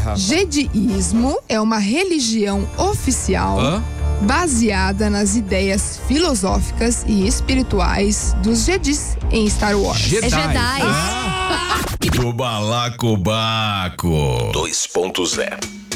Jediismo é uma religião oficial baseada nas ideias filosóficas e espirituais dos Jedis em Star Wars. É Jedi. Do Balacobaco 2.0.